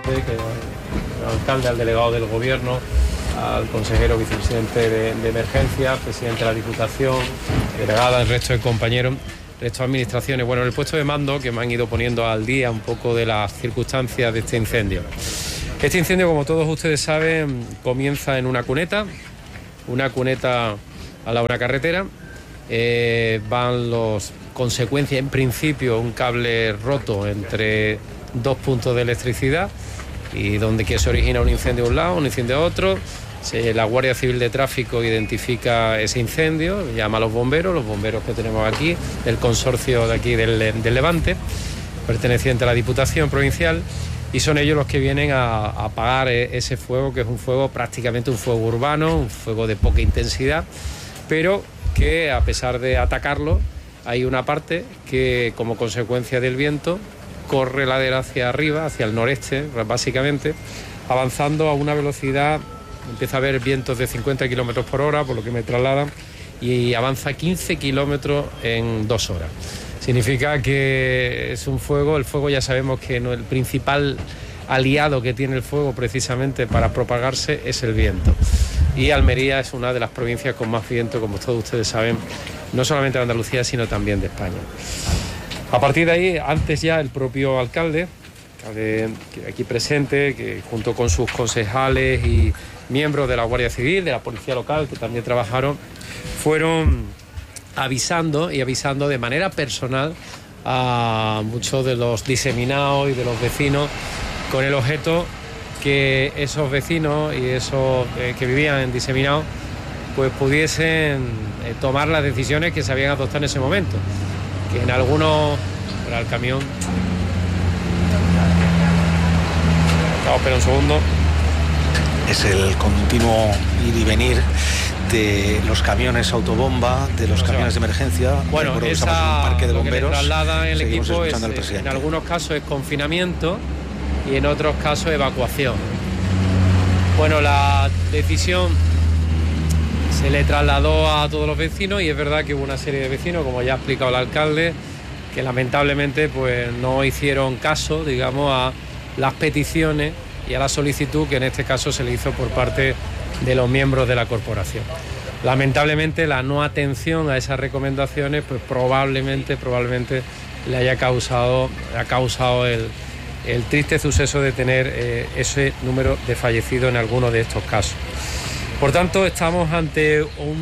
presente, al alcalde, al delegado del gobierno, al consejero vicepresidente de emergencia, presidente de la Diputación, delegada, el resto de compañeros, el resto de administraciones. Bueno, en el puesto de mando, que me han ido poniendo al día un poco de las circunstancias de este incendio. Este incendio, como todos ustedes saben, comienza en una cuneta al lado de una carretera. Van los consecuencias, en principio, un cable roto entre dos puntos de electricidad y donde que se origina un incendio a un lado, un incendio a otro. La Guardia Civil de Tráfico identifica ese incendio, llama a los bomberos que tenemos aquí, del consorcio de aquí del Levante, perteneciente a la Diputación Provincial, y son ellos los que vienen a apagar ese fuego, que es un fuego prácticamente un fuego urbano, un fuego de poca intensidad, pero que a pesar de atacarlo, hay una parte que, como consecuencia del viento, corre ladera hacia arriba, hacia el noreste, básicamente, avanzando a una velocidad. Empieza a haber vientos de 50 kilómetros por hora, por lo que me trasladan, y avanza 15 kilómetros en 2 horas. Significa que es un fuego, el fuego ya sabemos que el principal aliado que tiene el fuego precisamente para propagarse es el viento. Y Almería es una de las provincias con más viento, como todos ustedes saben, no solamente de Andalucía, sino también de España. A partir de ahí, antes ya el propio alcalde aquí presente, que junto con sus concejales y miembros de la Guardia Civil, de la Policía Local, que también trabajaron, fueron avisando de manera personal a muchos de los diseminados y de los vecinos, con el objeto que esos vecinos y esos que vivían en diseminados pues pudiesen tomar las decisiones que se habían adoptado en ese momento, que en algunos... Para el camión... Espera un segundo. Es el continuo ir y venir de los camiones autobomba, de los camiones de emergencia. Bueno, un parque de bomberos. Lo que traslada el equipo es, en algunos casos es confinamiento y en otros casos evacuación. Bueno, la decisión se le trasladó a todos los vecinos y es verdad que hubo una serie de vecinos, como ya ha explicado el alcalde, que lamentablemente pues no hicieron caso, digamos, a las peticiones y a la solicitud que en este caso se le hizo por parte de los miembros de la corporación. Lamentablemente la no atención a esas recomendaciones pues probablemente le ha causado el triste suceso de tener ese número de fallecidos en alguno de estos casos. Por tanto, estamos ante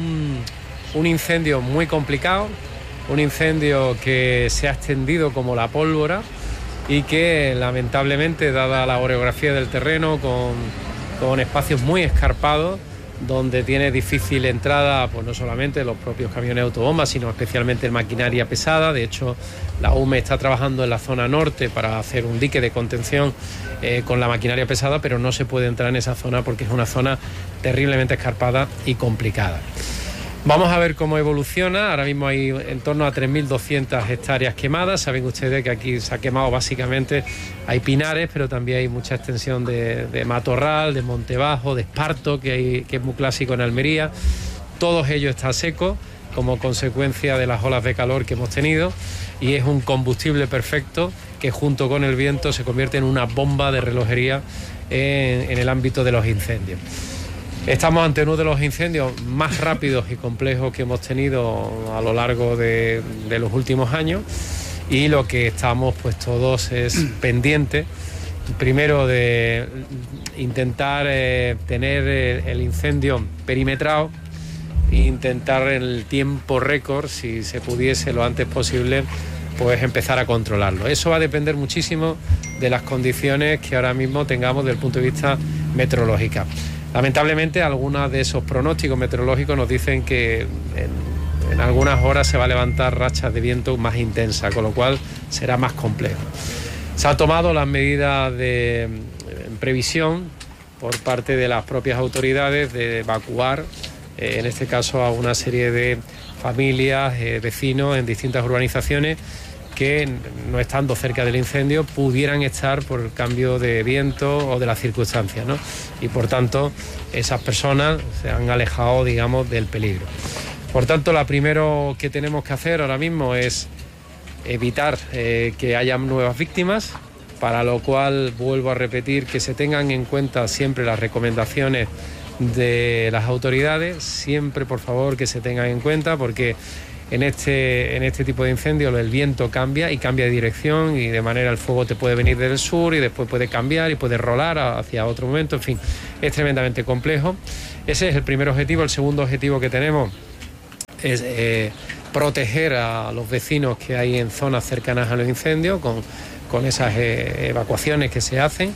un incendio muy complicado, un incendio que se ha extendido como la pólvora y que lamentablemente, dada la orografía del terreno, con espacios muy escarpados, donde tiene difícil entrada pues no solamente los propios camiones autobombas, sino especialmente maquinaria pesada. De hecho, la UME está trabajando en la zona norte para hacer un dique de contención con la maquinaria pesada, pero no se puede entrar en esa zona porque es una zona terriblemente escarpada y complicada. Vamos a ver cómo evoluciona. Ahora mismo hay en torno a 3.200 hectáreas quemadas. Saben ustedes que aquí se ha quemado básicamente, hay pinares, pero también hay mucha extensión de matorral, de monte bajo, de esparto, que es muy clásico en Almería. Todo ello está seco como consecuencia de las olas de calor que hemos tenido y es un combustible perfecto que junto con el viento se convierte en una bomba de relojería en el ámbito de los incendios. Estamos ante uno de los incendios más rápidos y complejos que hemos tenido a lo largo de los últimos años y lo que estamos pues todos es pendientes, primero de intentar tener el incendio perimetrado e intentar en el tiempo récord, si se pudiese lo antes posible, pues empezar a controlarlo. Eso va a depender muchísimo de las condiciones que ahora mismo tengamos desde el punto de vista meteorológico. Lamentablemente, algunos de esos pronósticos meteorológicos nos dicen que en algunas horas se va a levantar rachas de viento más intensas, con lo cual será más complejo. Se han tomado las medidas de previsión por parte de las propias autoridades de evacuar, en este caso, a una serie de familias, vecinos en distintas urbanizaciones que, no estando cerca del incendio, pudieran estar por el cambio de viento o de las circunstancias, ¿no? Y por tanto, esas personas se han alejado, digamos, del peligro. Por tanto, lo primero que tenemos que hacer ahora mismo es evitar que haya nuevas víctimas, para lo cual vuelvo a repetir que se tengan en cuenta siempre las recomendaciones de las autoridades, siempre por favor que se tengan en cuenta, porque en este tipo de incendios el viento cambia y cambia de dirección, y de manera el fuego te puede venir del sur y después puede cambiar y puede rolar hacia otro momento, en fin, es tremendamente complejo. Ese es el primer objetivo. El segundo objetivo que tenemos es proteger a los vecinos que hay en zonas cercanas a los incendios con esas evacuaciones que se hacen,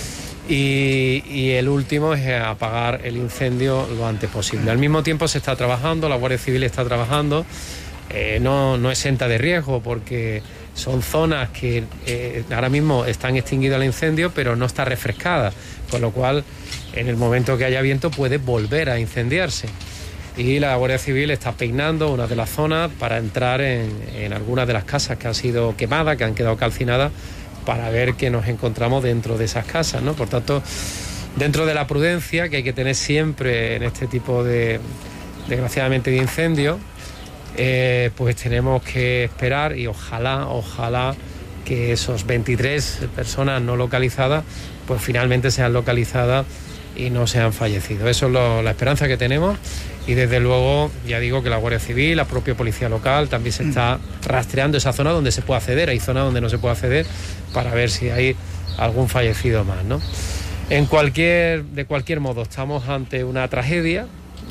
y el último es apagar el incendio lo antes posible. Al mismo tiempo se está trabajando, la Guardia Civil está trabajando, no exenta de riesgo, porque son zonas que ahora mismo están extinguidas el incendio, pero no está refrescada, con lo cual en el momento que haya viento puede volver a incendiarse. Y la Guardia Civil está peinando una de las zonas para entrar en algunas de las casas que han sido quemadas, que han quedado calcinadas, para ver qué nos encontramos dentro de esas casas, ¿no? Por tanto, dentro de la prudencia que hay que tener siempre en este tipo de, desgraciadamente, de incendios, pues tenemos que esperar, y ojalá que esos 23 personas no localizadas pues finalmente sean localizadas y no sean fallecidos. Eso es la esperanza que tenemos, y desde luego ya digo que la Guardia Civil, la propia Policía Local también se está rastreando esa zona donde se puede acceder. Hay zonas donde no se puede acceder para ver si hay algún fallecido más, ¿no? De cualquier modo, estamos ante una tragedia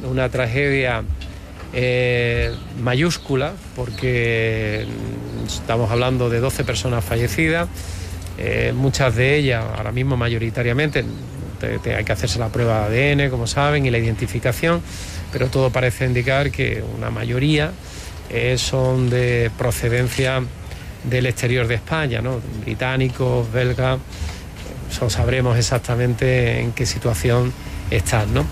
mayúscula, porque estamos hablando de 12 personas fallecidas, muchas de ellas, ahora mismo mayoritariamente, hay que hacerse la prueba de ADN, como saben, y la identificación, pero todo parece indicar que una mayoría son de procedencia del exterior de España, ¿no? Británicos, belgas, sabremos exactamente en qué situación están, ¿no?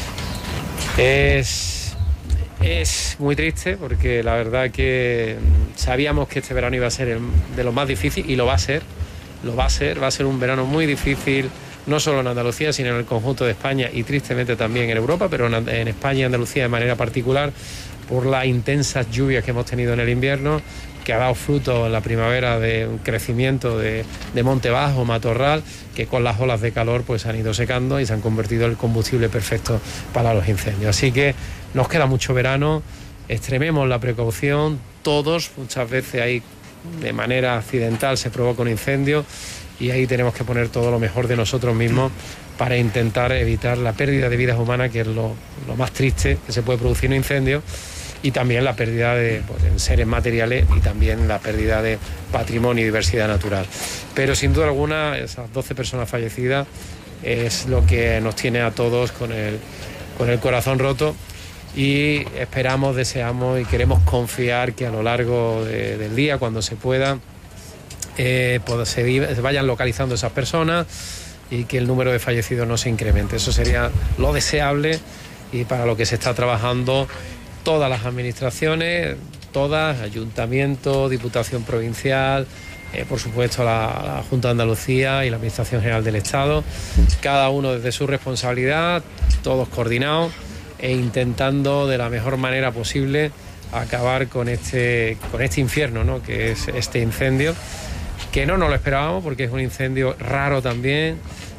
Es muy triste, porque la verdad que sabíamos que este verano iba a ser de los más difíciles, y va a ser un verano muy difícil, no solo en Andalucía, sino en el conjunto de España, y tristemente también en Europa, pero en España y Andalucía de manera particular, por las intensas lluvias que hemos tenido en el invierno, que ha dado fruto en la primavera de un crecimiento de monte bajo, matorral, que con las olas de calor pues han ido secando y se han convertido en el combustible perfecto para los incendios. Así que nos queda mucho verano, extrememos la precaución, todos, muchas veces ahí de manera accidental se provoca un incendio, y ahí tenemos que poner todo lo mejor de nosotros mismos para intentar evitar la pérdida de vidas humanas, que es lo más triste que se puede producir en un incendio, y también la pérdida de seres materiales, y también la pérdida de patrimonio y diversidad natural. Pero sin duda alguna, esas 12 personas fallecidas es lo que nos tiene a todos con el corazón roto, y esperamos, deseamos y queremos confiar que a lo largo del día, cuando se pueda, pues se vayan localizando esas personas y que el número de fallecidos no se incremente. Eso sería lo deseable, y para lo que se está trabajando todas las administraciones, Ayuntamiento, Diputación Provincial, por supuesto la Junta de Andalucía y la Administración General del Estado, cada uno desde su responsabilidad, todos coordinados e intentando de la mejor manera posible acabar con este infierno, ¿no?, que es este incendio, que no nos lo esperábamos, porque es un incendio raro también.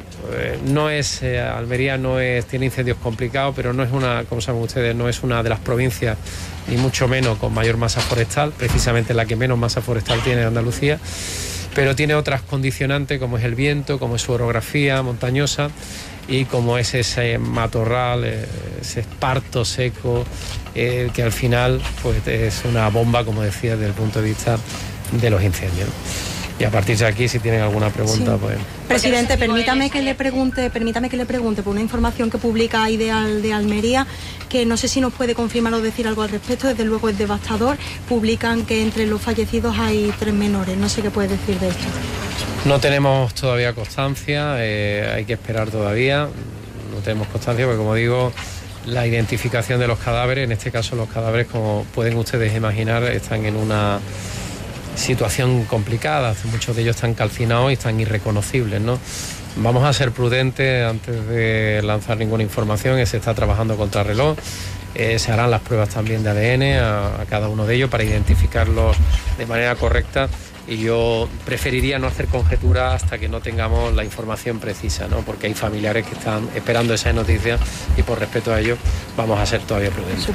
Almería tiene incendios complicados, pero no es como saben ustedes, no es una de las provincias, ni mucho menos con mayor masa forestal, precisamente la que menos masa forestal tiene de Andalucía, pero tiene otras condicionantes, como es el viento, como es su orografía montañosa, y como es ese matorral, ese esparto seco, que al final pues es una bomba, como decía, desde el punto de vista de los incendios. Y a partir de aquí, si tienen alguna pregunta, sí. Pues... Presidente, permítame que le pregunte por una información que publica Ideal de Almería, que no sé si nos puede confirmar o decir algo al respecto. Desde luego es devastador. Publican que entre los fallecidos hay 3 menores. No sé qué puede decir de esto. No tenemos todavía constancia, hay que esperar todavía. No tenemos constancia porque, como digo, la identificación de los cadáveres, en este caso los cadáveres, como pueden ustedes imaginar, están en una situación complicada. Muchos de ellos están calcinados y están irreconocibles, ¿no? Vamos a ser prudentes antes de lanzar ninguna información. Se está trabajando contrarreloj. Se harán las pruebas también de ADN a cada uno de ellos para identificarlos de manera correcta y yo preferiría no hacer conjeturas hasta que no tengamos la información precisa, ¿no? Porque hay familiares que están esperando esas noticias y por respeto a ellos vamos a ser todavía prudentes.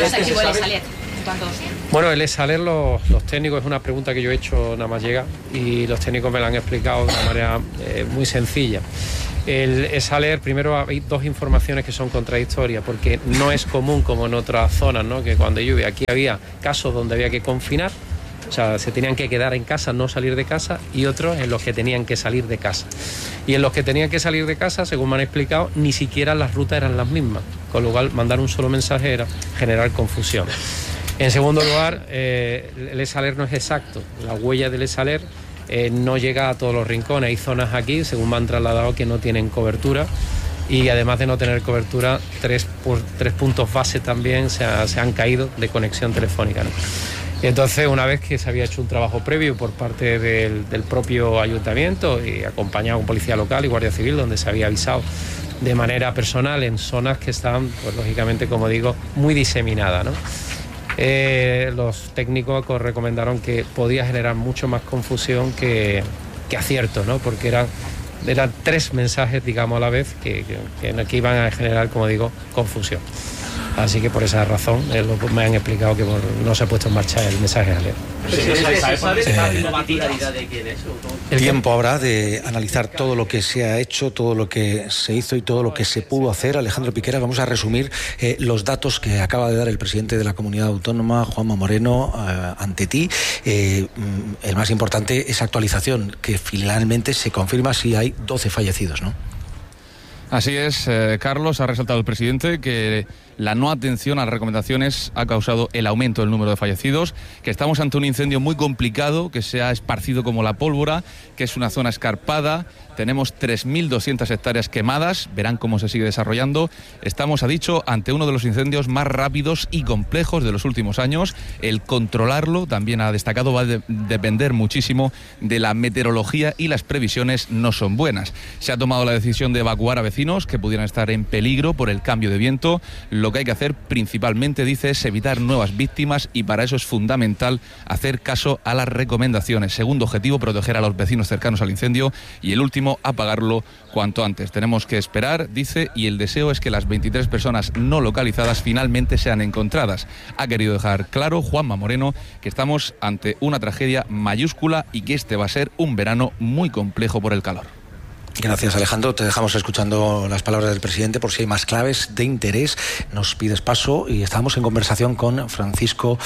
Bueno, el ESALER, los técnicos, es una pregunta que yo he hecho, nada más llega, y los técnicos me la han explicado de una manera muy sencilla. El ESALER, primero hay dos informaciones que son contradictorias, porque no es común como en otras zonas, ¿no? Que cuando llueve, aquí había casos donde había que confinar, o sea, se tenían que quedar en casa, no salir de casa, y otros en los que tenían que salir de casa. Y en los que tenían que salir de casa, según me han explicado, ni siquiera las rutas eran las mismas, con lo cual mandar un solo mensaje era generar confusión. En segundo lugar, el ESALER no es exacto. La huella del ESALER no llega a todos los rincones. Hay zonas aquí, según me han trasladado, que no tienen cobertura, y además de no tener cobertura, tres puntos base también se han caído de conexión telefónica, ¿no? Y entonces, una vez que se había hecho un trabajo previo por parte del propio ayuntamiento y acompañado con policía local y guardia civil, donde se había avisado de manera personal en zonas que están, pues lógicamente, como digo, muy diseminadas, ¿no? Los técnicos recomendaron que podía generar mucho más confusión que acierto, ¿no? Porque eran 3 mensajes, digamos, a la vez que iban a generar, como digo, confusión. Así que por esa razón me han explicado que no se ha puesto en marcha el mensaje de alerta. Tiempo habrá de analizar todo lo que se ha hecho, todo lo que se hizo y todo lo que se pudo hacer. Alejandro Piqueras, vamos a resumir los datos que acaba de dar el presidente de la comunidad autónoma, Juanma Moreno, ante ti. El más importante, esa actualización, que finalmente se confirma si hay 12 fallecidos, ¿no? Así es, Carlos, ha resaltado el presidente que la no atención a las recomendaciones ha causado el aumento del número de fallecidos, que estamos ante un incendio muy complicado, que se ha esparcido como la pólvora, que es una zona escarpada. Tenemos 3.200 hectáreas quemadas, verán cómo se sigue desarrollando. Estamos, ha dicho, ante uno de los incendios más rápidos y complejos de los últimos años. El controlarlo, también ha destacado, va a depender muchísimo de la meteorología, y las previsiones no son buenas. Se ha tomado la decisión de evacuar a vecinos que pudieran estar en peligro por el cambio de viento. Lo que hay que hacer principalmente, dice, es evitar nuevas víctimas, y para eso es fundamental hacer caso a las recomendaciones. Segundo objetivo, proteger a los vecinos cercanos al incendio, y el último, apagarlo cuanto antes. Tenemos que esperar, dice, y el deseo es que las 23 personas no localizadas finalmente sean encontradas. Ha querido dejar claro Juanma Moreno que estamos ante una tragedia mayúscula y que este va a ser un verano muy complejo por el calor. Gracias, Alejandro. Te dejamos escuchando las palabras del presidente por si hay más claves de interés. Nos pides paso, y estábamos en conversación con Francisco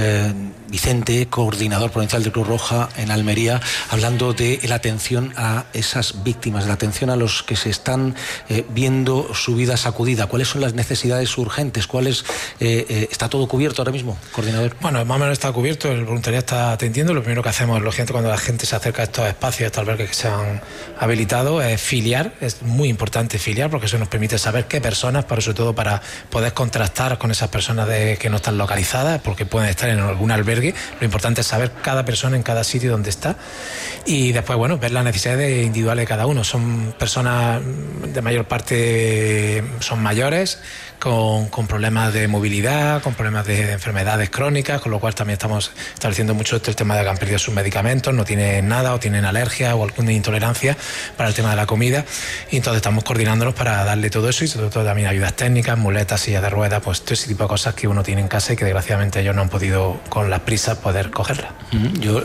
Vicente, coordinador provincial de Cruz Roja en Almería, hablando de la atención a esas víctimas, de la atención a los que se están viendo su vida sacudida. ¿Cuáles son las necesidades urgentes? ¿Está todo cubierto ahora mismo, coordinador? Bueno, más o menos está cubierto. El voluntariado está atendiendo. Lo primero que hacemos, lógicamente, cuando la gente se acerca a estos espacios, a estos albergues que se han habilitado, es filiar. Es muy importante filiar, porque eso nos permite saber qué personas, pero sobre todo para poder contrastar con esas personas que no están localizadas, porque pueden estar en algún albergue. Lo importante es saber cada persona en cada sitio donde está, y después, bueno, ver las necesidades individuales de cada uno. Son personas, de mayor parte son mayores, con problemas de movilidad, con problemas de enfermedades crónicas, con lo cual también estamos estableciendo mucho el tema de que han perdido sus medicamentos, no tienen nada, o tienen alergia o alguna intolerancia para el tema de la comida, y entonces estamos coordinándonos para darle todo eso, y sobre todo también ayudas técnicas, muletas, sillas de ruedas, pues todo ese tipo de cosas que uno tiene en casa y que desgraciadamente ellos no han podido, con las prisas, poder cogerlas. Yo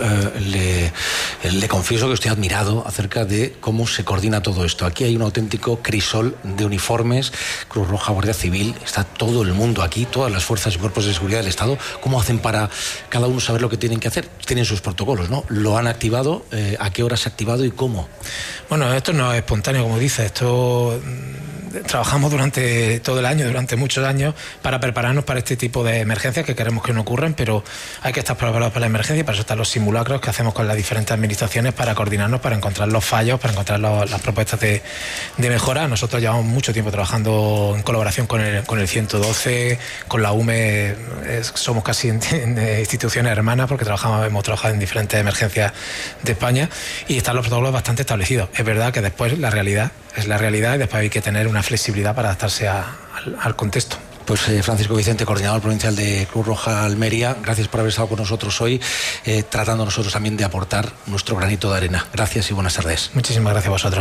le confieso que estoy admirado acerca de cómo se coordina todo esto. Aquí hay un auténtico crisol de uniformes, Cruz Roja, Guardia Civil, está todo el mundo aquí, todas las fuerzas y cuerpos de seguridad del Estado. ¿Cómo hacen para cada uno saber lo que tienen que hacer? Tienen sus protocolos, ¿no? ¿Lo han activado? ¿A qué hora se ha activado y cómo? Bueno, esto no es espontáneo, como dices. Esto trabajamos durante todo el año, durante muchos años, para prepararnos para este tipo de emergencias que queremos que no ocurran, pero hay que estar preparados para la emergencia, y para eso están los simulacros que hacemos con las diferentes administraciones para coordinarnos, para encontrar los fallos, para encontrar las propuestas de mejora. Nosotros llevamos mucho tiempo trabajando en colaboración con el 112, con la UME, somos casi instituciones hermanas, porque hemos trabajado en diferentes emergencias de España, y están los protocolos bastante establecidos. Es verdad que después la realidad es la realidad, y después hay que tener una flexibilidad para adaptarse al contexto. Pues Francisco Vicente, coordinador provincial de Cruz Roja Almería, gracias por haber estado con nosotros hoy, tratando nosotros también de aportar nuestro granito de arena. Gracias y buenas tardes. Muchísimas gracias a vosotros.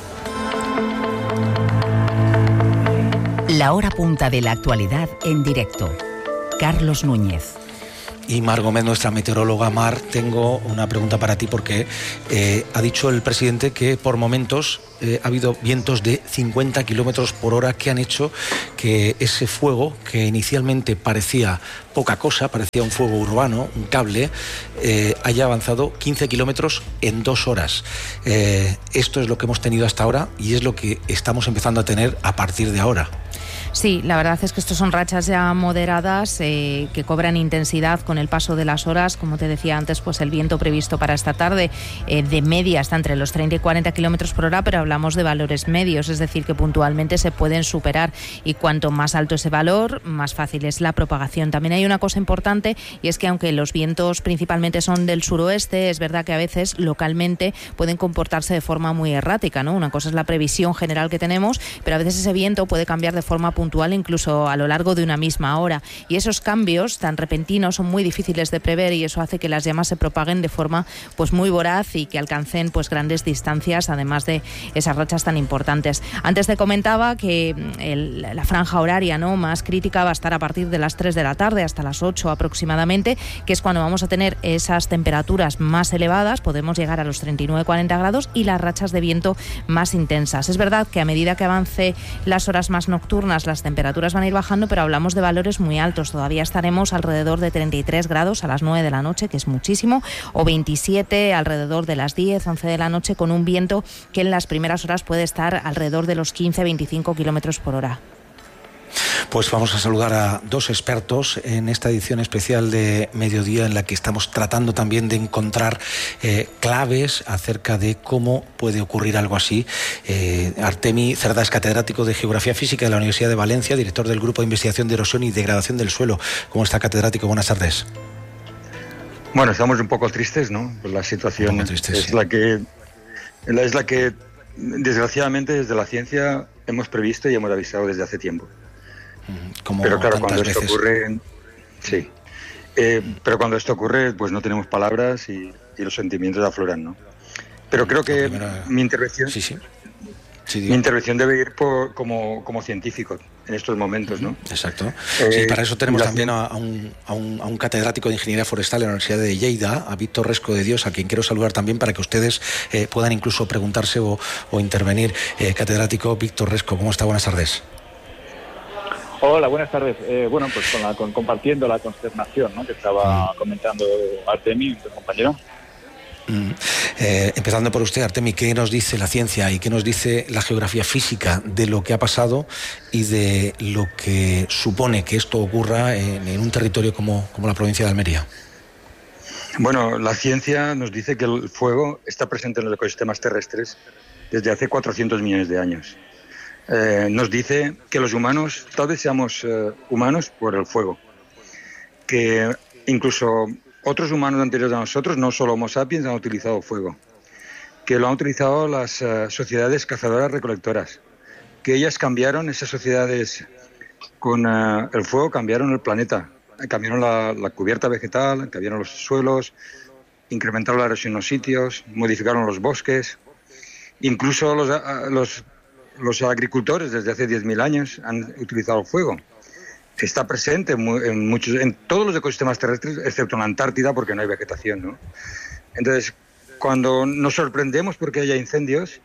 La hora punta de la actualidad en directo. Carlos Núñez. Y Mar Gómez, nuestra meteoróloga. Mar, tengo una pregunta para ti porque ha dicho el presidente que por momentos ha habido vientos de 50 kilómetros por hora que han hecho que ese fuego, que inicialmente parecía poca cosa, parecía un fuego urbano, un cable, haya avanzado 15 kilómetros en 2 horas. Esto es lo que hemos tenido hasta ahora y es lo que estamos empezando a tener a partir de ahora. Sí, la verdad es que estos son rachas ya moderadas que cobran intensidad con el paso de las horas. Como te decía antes, pues el viento previsto para esta tarde de media está entre los 30 y 40 kilómetros por hora, pero hablamos de valores medios, es decir, que puntualmente se pueden superar, y cuanto más alto ese valor, más fácil es la propagación. También hay una cosa importante, y es que aunque los vientos principalmente son del suroeste, es verdad que a veces localmente pueden comportarse de forma muy errática, ¿no? Una cosa es la previsión general que tenemos, pero a veces ese viento puede cambiar de forma puntual incluso a lo largo de una misma hora, y esos cambios tan repentinos son muy difíciles de prever, y eso hace que las llamas se propaguen de forma pues muy voraz y que alcancen pues grandes distancias, además de esas rachas tan importantes. Antes te comentaba que la franja horaria, ¿no?, más crítica va a estar a partir de las 3 de la tarde hasta las 8 aproximadamente, que es cuando vamos a tener esas temperaturas más elevadas, podemos llegar a los 39-40 grados, y las rachas de viento más intensas. Es verdad que a medida que avance las horas más nocturnas, las temperaturas van a ir bajando, pero hablamos de valores muy altos. Todavía estaremos alrededor de 33 grados a las 9 de la noche, que es muchísimo, o 27 alrededor de las 10, 11 de la noche, con un viento que en las primeras horas puede estar alrededor de los 15-25 kilómetros por hora. Pues vamos a saludar a 2 expertos en esta edición especial de Mediodía, en la que estamos tratando también de encontrar claves acerca de cómo puede ocurrir algo así. Artemi Cerdá es catedrático de Geografía Física de la Universidad de Valencia, director del Grupo de Investigación de Erosión y Degradación del Suelo. ¿Cómo está, catedrático? Buenas tardes. Bueno, estamos un poco tristes, ¿no? Pues la situación es la que desgraciadamente desde la ciencia hemos previsto y hemos avisado desde hace tiempo. Pero claro, cuando esto ocurre, sí. Pero cuando esto ocurre, pues no tenemos palabras y los sentimientos afloran, ¿no? Pero creo que mi intervención, mi intervención debe ir como científico en estos momentos, ¿no? Exacto. Sí, para eso tenemos también a un catedrático de Ingeniería Forestal en la Universidad de Lleida, a Víctor Resco de Dios, a quien quiero saludar también para que ustedes puedan incluso preguntarse o intervenir. Catedrático Víctor Resco, ¿cómo está? Buenas tardes. Hola, buenas tardes. Bueno, pues compartiendo la consternación, ¿no?, que estaba comentando Artemi, tu compañero. Empezando por usted, Artemi, ¿qué nos dice la ciencia y qué nos dice la geografía física de lo que ha pasado y de lo que supone que esto ocurra en un territorio como la provincia de Almería? Bueno, la ciencia nos dice que el fuego está presente en los ecosistemas terrestres desde hace 400 millones de años. Nos dice que los humanos, tal vez seamos humanos por el fuego, que incluso otros humanos anteriores a nosotros, no solo Homo sapiens, han utilizado fuego, que lo han utilizado las sociedades cazadoras-recolectoras, que ellas cambiaron, esas sociedades con el fuego cambiaron el planeta, cambiaron la cubierta vegetal, cambiaron los suelos, incrementaron la erosión en los sitios, modificaron los bosques, incluso los agricultores desde hace 10.000 años han utilizado el fuego. Está presente en todos los ecosistemas terrestres, excepto en la Antártida, porque no hay vegetación, ¿no? Entonces, cuando nos sorprendemos porque haya incendios,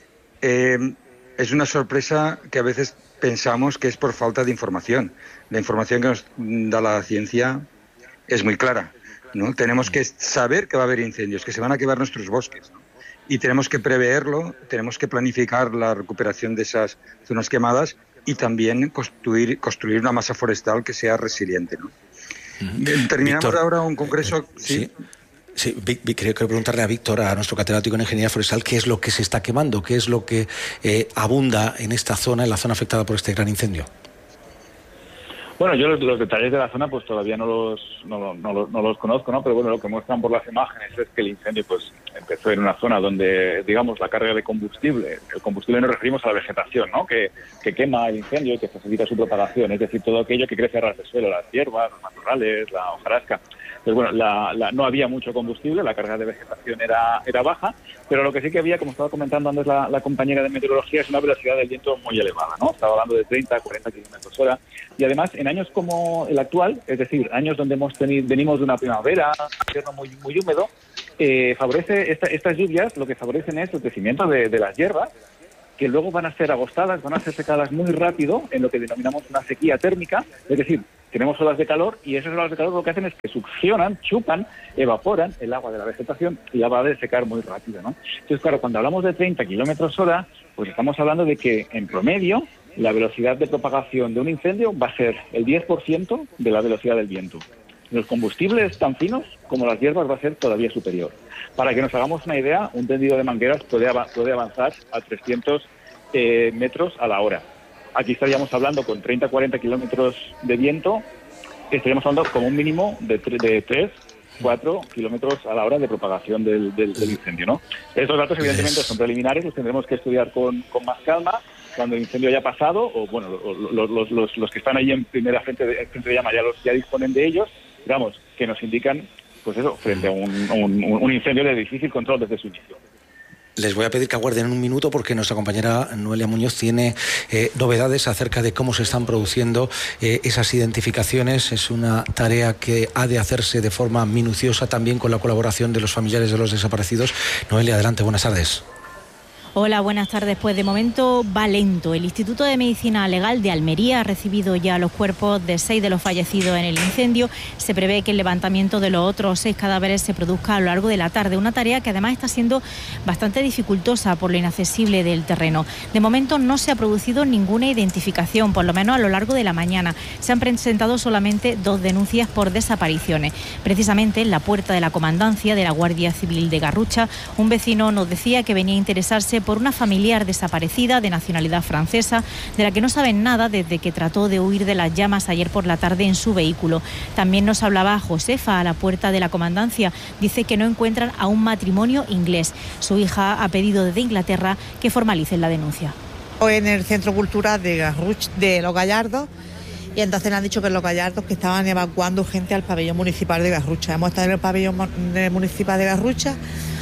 es una sorpresa que a veces pensamos que es por falta de información. La información que nos da la ciencia es muy clara, ¿no? Tenemos que saber que va a haber incendios, que se van a quemar nuestros bosques, ¿no? Y tenemos que preverlo, tenemos que planificar la recuperación de esas zonas quemadas y también construir una masa forestal que sea resiliente, ¿no? Terminamos Víctor, ahora un congreso... Sí, quiero preguntarle a Víctor, a nuestro catedrático en Ingeniería Forestal, qué es lo que se está quemando, qué es lo que abunda en esta zona, en la zona afectada por este gran incendio. Bueno, yo los detalles de la zona pues todavía no los conozco, ¿no? Pero bueno, lo que muestran por las imágenes es que el incendio pues empezó en una zona donde, digamos, la carga de combustible, el combustible nos referimos a la vegetación, ¿no? Que quema el incendio y que facilita su propagación, es decir, todo aquello que crece a ras de suelo, las hierbas, los matorrales, la hojarasca. Pues bueno, no había mucho combustible, la carga de vegetación era baja, pero lo que sí que había, como estaba comentando antes la compañera de meteorología, es una velocidad del viento muy elevada, ¿no? Estaba hablando de 30 a 40 kilómetros hora. Y además, en años como el actual, es decir, años donde venimos de una primavera, un invierno muy, muy húmedo, favorece estas lluvias, lo que favorecen es el crecimiento de las hierbas, que luego van a ser agostadas, van a ser secadas muy rápido en lo que denominamos una sequía térmica, es decir, tenemos olas de calor y esas olas de calor lo que hacen es que succionan, chupan, evaporan el agua de la vegetación y la va a desecar muy rápido, ¿no? Entonces, claro, cuando hablamos de 30 kilómetros hora, pues estamos hablando de que, en promedio, la velocidad de propagación de un incendio va a ser el 10% de la velocidad del viento. Los combustibles tan finos como las hierbas va a ser todavía superior. Para que nos hagamos una idea, un tendido de mangueras puede avanzar a 300 metros a la hora. Aquí estaríamos hablando con 30-40 kilómetros de viento, estaríamos hablando como un mínimo de 3-4 kilómetros a la hora de propagación del incendio, ¿no? Estos datos evidentemente son preliminares, los tendremos que estudiar con más calma cuando el incendio haya pasado, o bueno, los que están ahí en primera frente de llama ya disponen de ellos, digamos, que nos indican, pues eso, frente a un incendio de difícil control desde su inicio. Les voy a pedir que aguarden un minuto porque nuestra compañera Noelia Muñoz tiene novedades acerca de cómo se están produciendo esas identificaciones. Es una tarea que ha de hacerse de forma minuciosa también con la colaboración de los familiares de los desaparecidos. Noelia, adelante, buenas tardes. Hola, buenas tardes. Pues de momento va lento. El Instituto de Medicina Legal de Almería ha recibido ya los cuerpos de 6 de los fallecidos en el incendio. Se prevé que el levantamiento de los otros 6 cadáveres se produzca a lo largo de la tarde. Una tarea que además está siendo bastante dificultosa por lo inaccesible del terreno. De momento no se ha producido ninguna identificación, por lo menos a lo largo de la mañana. Se han presentado solamente 2 denuncias por desapariciones. Precisamente en la puerta de la comandancia de la Guardia Civil de Garrucha, un vecino nos decía que venía a interesarse por una familiar desaparecida de nacionalidad francesa, de la que no saben nada desde que trató de huir de las llamas ayer por la tarde en su vehículo. También nos hablaba Josefa a la puerta de la comandancia. Dice que no encuentran a un matrimonio inglés. Su hija ha pedido desde Inglaterra que formalicen la denuncia. En el Centro Cultural de Garrucha, de Los Gallardos, y entonces le han dicho que en Los Gallardos que estaban evacuando gente al pabellón municipal de Garrucha. Hemos estado en el pabellón municipal de Garrucha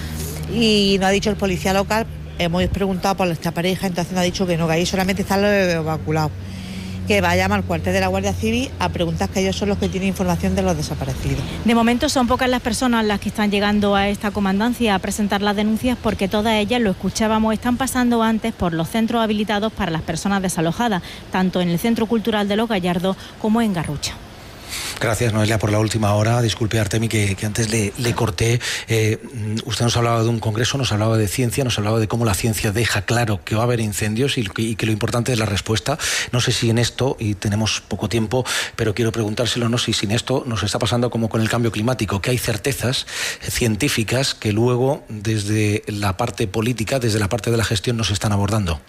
y nos ha dicho el policía local. Hemos preguntado por esta pareja, entonces nos ha dicho que no, que ahí solamente están los evacuados. Que vayan al cuartel de la Guardia Civil a preguntar, que ellos son los que tienen información de los desaparecidos. De momento son pocas las personas las que están llegando a esta comandancia a presentar las denuncias, porque todas ellas, lo escuchábamos, están pasando antes por los centros habilitados para las personas desalojadas, tanto en el Centro Cultural de Los Gallardos como en Garrucha. Gracias, Noelia, por la última hora. Disculpe, Artemi, que antes le corté. Usted nos hablaba de un congreso, nos hablaba de ciencia, nos hablaba de cómo la ciencia deja claro que va a haber incendios y que lo importante es la respuesta. No sé si en esto, y tenemos poco tiempo, pero quiero preguntárselo, no sé si en esto nos está pasando como con el cambio climático, que hay certezas científicas que luego desde la parte política, desde la parte de la gestión, nos están abordando.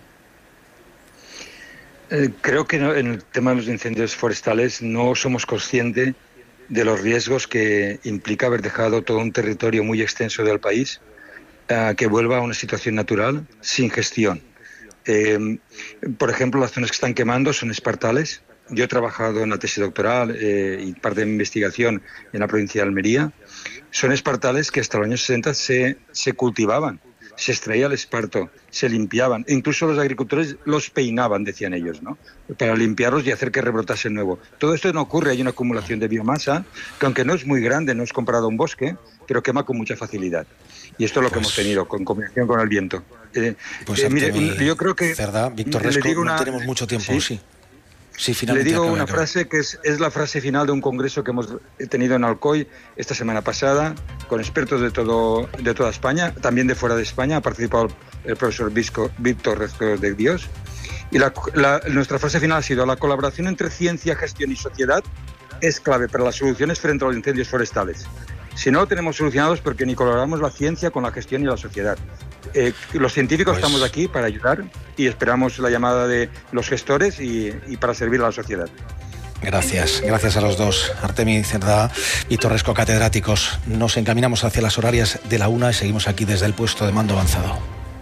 Creo que en el tema de los incendios forestales no somos conscientes de los riesgos que implica haber dejado todo un territorio muy extenso del país que vuelva a una situación natural sin gestión. Por ejemplo, las zonas que están quemando son espartales. Yo he trabajado en la tesis doctoral y parte de mi investigación en la provincia de Almería. Son espartales que hasta los años 60 se cultivaban. Se extraía el esparto, se limpiaban, e incluso los agricultores los peinaban, decían ellos, ¿no? Para limpiarlos y hacer que rebrotase el nuevo. Todo esto no ocurre, hay una acumulación de biomasa, que aunque no es muy grande, no es comparado a un bosque, pero quema con mucha facilidad. Y esto es lo que hemos tenido, con combinación con el viento. Mire, yo creo que... Cerda, Víctor Resco, no tenemos mucho tiempo, sí. Sí, le digo una frase que es la frase final de un congreso que hemos tenido en Alcoy esta semana pasada, con expertos de toda España, también de fuera de España. Ha participado el profesor Víctor Resco de Dios. Y nuestra frase final ha sido: la colaboración entre ciencia, gestión y sociedad es clave para las soluciones frente a los incendios forestales. Si no lo tenemos solucionados, porque ni colaboramos la ciencia con la gestión y la sociedad. Los científicos estamos aquí para ayudar y esperamos la llamada de los gestores y para servir a la sociedad. Gracias a los dos, Artemi Cerdá y Torresco, catedráticos. Nos encaminamos hacia las horarias de la 1 y seguimos aquí desde el puesto de mando avanzado.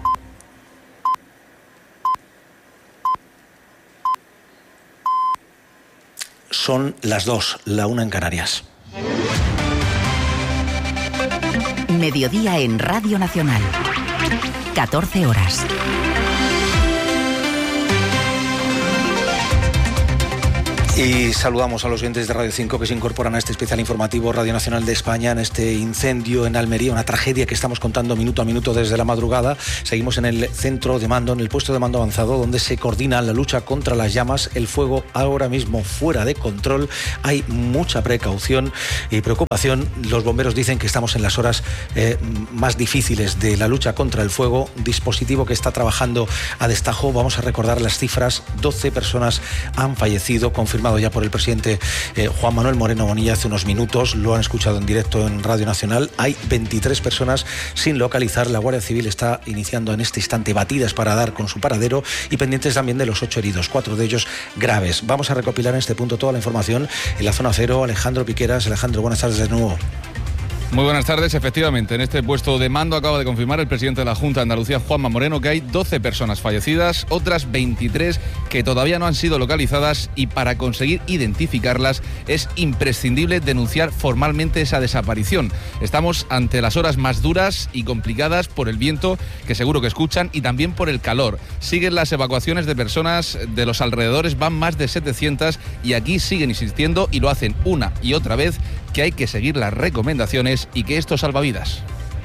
Son las 2, la 1 en Canarias. Mediodía en Radio Nacional. 14 horas. Y saludamos a los oyentes de Radio 5 que se incorporan a este especial informativo Radio Nacional de España en este incendio en Almería, una tragedia que estamos contando minuto a minuto desde la madrugada. Seguimos en el centro de mando, en el puesto de mando avanzado, donde se coordina la lucha contra las llamas. El fuego ahora mismo fuera de control. Hay mucha precaución y preocupación. Los bomberos dicen que estamos en las horas más difíciles de la lucha contra el fuego. Dispositivo que está trabajando a destajo. Vamos a recordar las cifras. 12 personas han fallecido, confirmado ya por el presidente Juan Manuel Moreno Bonilla hace unos minutos. Lo han escuchado en directo en Radio Nacional. Hay 23 personas sin localizar. La Guardia Civil está iniciando en este instante batidas para dar con su paradero y pendientes también de los 8 heridos, 4 de ellos graves. Vamos a recopilar en este punto toda la información en la zona cero. Alejandro Piqueras. Alejandro, buenas tardes de nuevo. Muy buenas tardes. Efectivamente, en este puesto de mando acaba de confirmar el presidente de la Junta de Andalucía, Juanma Moreno, que hay 12 personas fallecidas, otras 23 que todavía no han sido localizadas, y para conseguir identificarlas es imprescindible denunciar formalmente esa desaparición. Estamos ante las horas más duras y complicadas por el viento, que seguro que escuchan, y también por el calor. Siguen las evacuaciones de personas de los alrededores, van más de 700, y aquí siguen insistiendo, y lo hacen una y otra vez, que hay que seguir las recomendaciones y que esto salva vidas.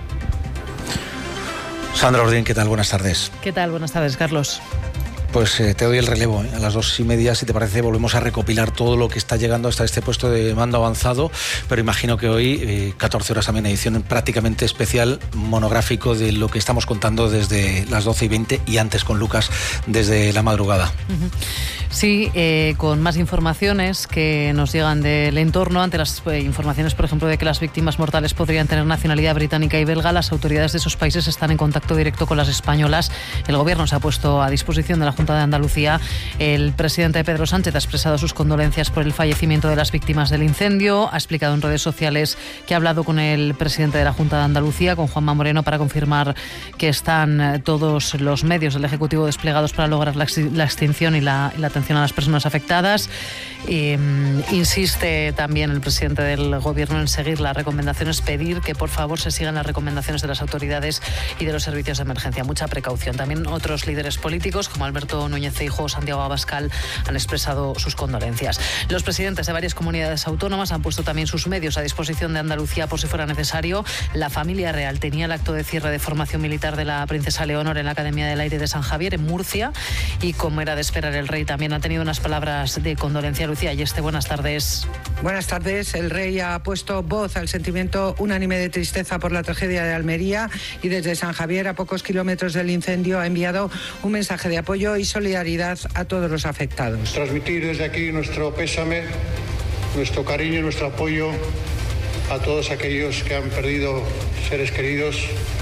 Sandra Ordín, ¿qué tal? Buenas tardes. ¿Qué tal? Buenas tardes, Carlos. Pues te doy el relevo. A las 2:30, si te parece, volvemos a recopilar todo lo que está llegando hasta este puesto de mando avanzado, pero imagino que hoy, 14 horas también, edición prácticamente especial, monográfico de lo que estamos contando desde las 12:20 y antes con Lucas desde la madrugada. Sí, con más informaciones que nos llegan del entorno. Ante las informaciones, por ejemplo, de que las víctimas mortales podrían tener nacionalidad británica y belga, las autoridades de esos países están en contacto directo con las españolas. El Gobierno se ha puesto a disposición de la Junta de Andalucía. El presidente Pedro Sánchez ha expresado sus condolencias por el fallecimiento de las víctimas del incendio. Ha explicado en redes sociales que ha hablado con el presidente de la Junta de Andalucía, con Juanma Moreno, para confirmar que están todos los medios del Ejecutivo desplegados para lograr la extinción y la atención a las personas afectadas. Insiste también el presidente del Gobierno en seguir las recomendaciones, pedir que por favor se sigan las recomendaciones de las autoridades y de los servicios de emergencia. Mucha precaución. También otros líderes políticos como Alberto Núñez Feijóo o Santiago Abascal han expresado sus condolencias. Los presidentes de varias comunidades autónomas han puesto también sus medios a disposición de Andalucía por si fuera necesario. La familia real tenía el acto de cierre de formación militar de la princesa Leonor en la Academia del Aire de San Javier, en Murcia, y como era de esperar, el rey también ha tenido unas palabras de condolencia. Lucía Ayeste, buenas tardes. Buenas tardes. El rey ha puesto voz al sentimiento unánime de tristeza por la tragedia de Almería y desde San Javier, a pocos kilómetros del incendio, ha enviado un mensaje de apoyo y solidaridad a todos los afectados. Transmitir desde aquí nuestro pésame, nuestro cariño y nuestro apoyo a todos aquellos que han perdido seres queridos,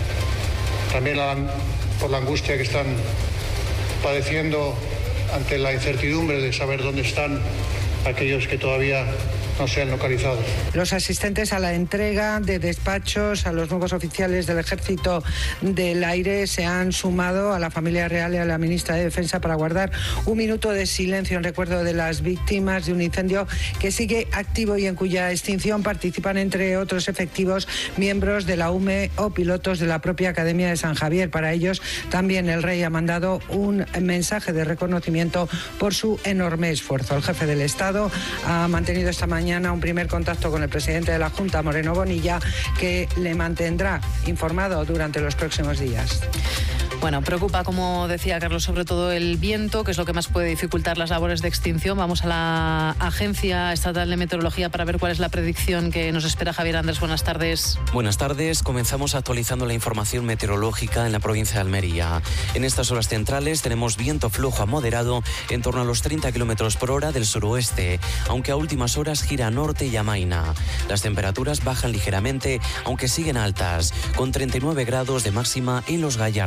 también por la angustia que están padeciendo ante la incertidumbre de saber dónde están aquellos que todavía no se han localizado. Los asistentes a la entrega de despachos a los nuevos oficiales del Ejército del Aire se han sumado a la familia real y a la ministra de Defensa para guardar un minuto de silencio en recuerdo de las víctimas de un incendio que sigue activo y en cuya extinción participan, entre otros efectivos, miembros de la UME o pilotos de la propia Academia de San Javier. Para ellos también el rey ha mandado un mensaje de reconocimiento por su enorme esfuerzo. El jefe del Estado ha mantenido esta mañana un primer contacto con el presidente de la Junta, Moreno Bonilla, que le mantendrá informado durante los próximos días. Bueno, preocupa, como decía Carlos, sobre todo el viento, que es lo que más puede dificultar las labores de extinción. Vamos a la Agencia Estatal de Meteorología para ver cuál es la predicción que nos espera. Javier Andrés, buenas tardes. Buenas tardes. Comenzamos actualizando la información meteorológica en la provincia de Almería. En estas horas centrales tenemos viento flojo a moderado en torno a los 30 km por hora del suroeste, aunque a últimas horas gira a norte y amaina. Las temperaturas bajan ligeramente, aunque siguen altas, con 39 grados de máxima en Los Gallardos.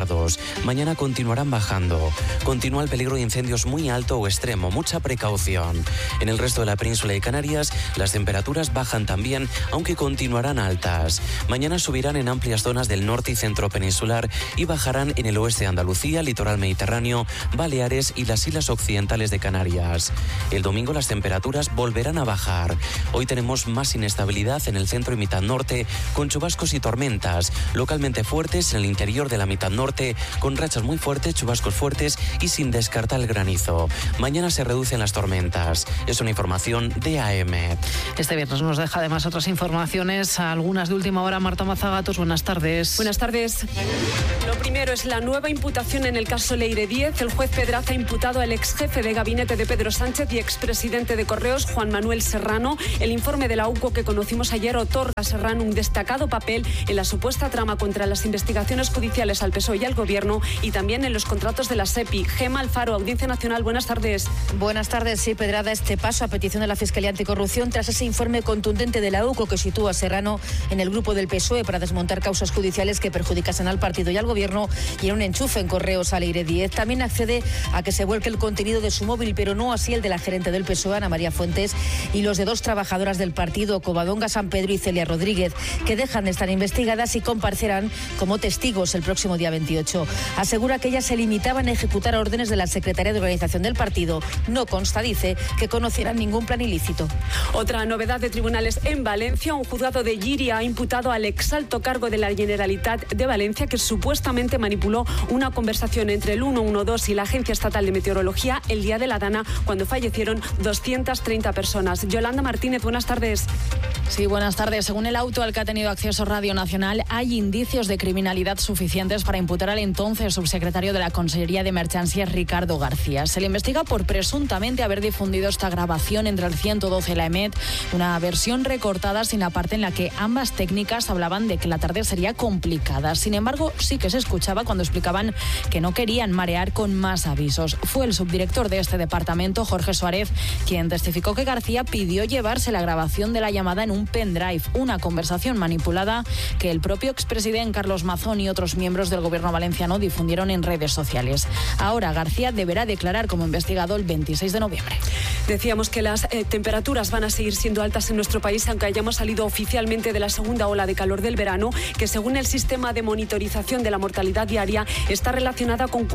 Mañana continuarán bajando. Continúa el peligro de incendios muy alto o extremo. Mucha precaución. En el resto de la península y Canarias, las temperaturas bajan también, aunque continuarán altas. Mañana subirán en amplias zonas del norte y centro peninsular y bajarán en el oeste de Andalucía, litoral mediterráneo, Baleares y las islas occidentales de Canarias. El domingo las temperaturas volverán a bajar. Hoy tenemos más inestabilidad en el centro y mitad norte, con chubascos y tormentas, localmente fuertes en el interior de la mitad norte, con rachas muy fuertes, chubascos fuertes y sin descartar el granizo. Mañana se reducen las tormentas. Es una información de AM. Este viernes nos deja además otras informaciones, algunas de última hora. Marta Mazagatos, buenas tardes. Buenas tardes. Lo primero es la nueva imputación en el caso Leire 10. El juez Pedraza ha imputado al ex jefe de gabinete de Pedro Sánchez y expresidente de Correos, Juan Manuel Serrano. El informe de la UCO que conocimos ayer otorga a Serrano un destacado papel en la supuesta trama contra las investigaciones judiciales al PSOE y al Gobierno y también en los contratos de la SEPI. Gema Alfaro, Audiencia Nacional, buenas tardes. Buenas tardes. Sí, Pedraza, este paso a petición de la Fiscalía Anticorrupción tras ese informe contundente de la UCO que sitúa a Serrano en el grupo del PSOE para desmontar causas judiciales que perjudicasen al partido y al Gobierno y en un enchufe en Correos a Leire 10. También accede a que se vuelque el contenido de su móvil, pero no así el de la gerente del PSOE, Ana María Fuentes, y los de dos trabajadoras del partido, Covadonga San Pedro y Celia Rodríguez, que dejan de estar investigadas y comparecerán como testigos el próximo día 28. Asegura que ellas se limitaban a ejecutar órdenes de la Secretaría de Organización del partido. No consta, dice, que conocieran ningún plan ilícito. Otra novedad de tribunales en Valencia. Un juzgado de Llíria ha imputado al exalto cargo de la Generalitat de Valencia que supuestamente manipuló una conversación entre el 112 y la Agencia Estatal de Meteorología el día de la Dana, cuando fallecieron 230 personas. Yolanda Martínez, buenas tardes. Sí, buenas tardes. Según el auto al que ha tenido acceso Radio Nacional, hay indicios de criminalidad suficientes para imputar al entonces subsecretario de la Consellería de Emergencias, Ricardo García. Se le investiga por presuntamente haber difundido esta grabación entre el 112 y la EMET, una versión recortada sin la parte en la que ambas técnicas hablaban de que la tarde sería complicada. Sin embargo, sí que se escuchaba cuando explicaban que no querían marear con más avisos. Fue el subdirector de este departamento, Jorge Suárez, quien testificó que García pidió llevarse la grabación de la llamada en un pendrive, una conversación manipulada que el propio expresidente Carlos Mazón y otros miembros del gobierno valenciano difundieron en redes sociales. Ahora García deberá declarar como investigado el 26 de noviembre. Decíamos que las temperaturas van a seguir siendo altas en nuestro país, aunque hayamos salido oficialmente de la segunda ola de calor del verano, que según el sistema de monitorización de la mortalidad diaria está relacionada con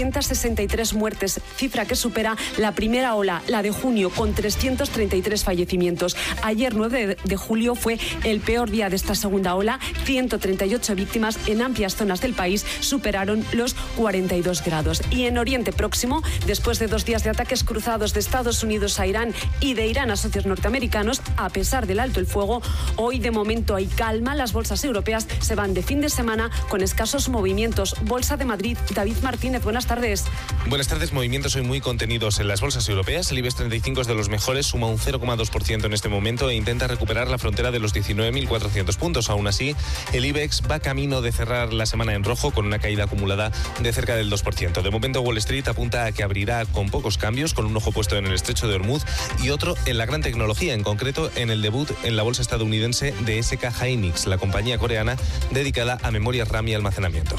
463 muertes, cifra que supera la primera ola, la de junio, con 333 fallecimientos. Ayer, 9 de julio, fue el peor día de esta segunda ola. 138 víctimas en amplias zonas del país superaron los 42 grados. Y en Oriente Próximo, después de 2 días de ataques cruzados de Estados Unidos a Irán y de Irán a socios norteamericanos, a pesar del alto el fuego, hoy de momento hay calma. Las bolsas europeas se van de fin de semana con escasos movimientos. Bolsa de Madrid, David Martínez, buenas tardes. Buenas tardes. Movimientos hoy muy contenidos en las bolsas europeas. El IBEX 35 es de los mejores, suma un 0,2% en este momento e intenta recuperar la frontera de los 19.400 puntos. Aún así, el IBEX va camino de cerrar la semana en rojo con una caída acumulada de cerca del 2%. De momento, Wall Street apunta a que abrirá con pocos cambios, con un ojo puesto en el estrecho de Hormuz y otro en la gran tecnología, en concreto en el debut en la bolsa estadounidense de SK Hynix, la compañía coreana dedicada a memorias RAM y almacenamiento.